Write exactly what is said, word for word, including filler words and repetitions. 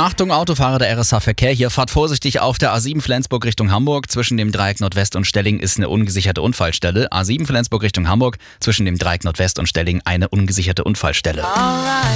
Achtung, Autofahrer der R S H-Verkehr, hier fahrt vorsichtig auf der A sieben Flensburg Richtung Hamburg. Zwischen dem Dreieck Nordwest und Stelling ist eine ungesicherte Unfallstelle. A sieben Flensburg Richtung Hamburg, zwischen dem Dreieck Nordwest und Stelling eine ungesicherte Unfallstelle. Alright.